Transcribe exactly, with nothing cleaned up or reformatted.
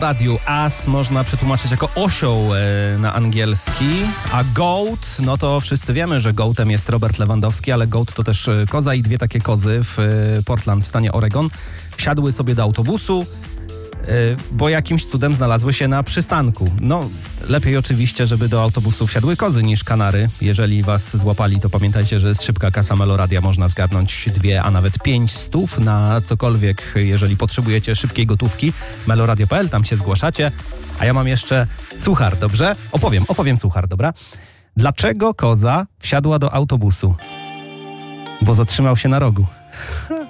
radiu as można przetłumaczyć jako osioł e, na angielski, a goat, no to wszyscy wiemy, że goatem jest Robert Lewandowski, ale goat to też koza i dwie takie kozy w e, Portland w stanie Oregon wsiadły sobie do autobusu, bo jakimś cudem znalazły się na przystanku. No, lepiej oczywiście, żeby do autobusu wsiadły kozy niż kanary. Jeżeli was złapali, to pamiętajcie, że jest szybka kasa Meloradia. Można zgarnąć dwie, a nawet pięć stów na cokolwiek, jeżeli potrzebujecie szybkiej gotówki. meloradio kropka p l, tam się zgłaszacie. A ja mam jeszcze suchar, dobrze? Opowiem, opowiem suchar, dobra? Dlaczego koza wsiadła do autobusu? Bo zatrzymał się na rogu.